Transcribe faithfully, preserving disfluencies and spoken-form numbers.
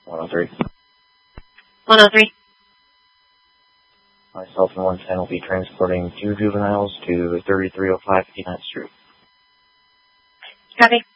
one oh three. one oh three. Myself and one ten will be transporting two juveniles to thirty-three oh five Peanut Street. Copy.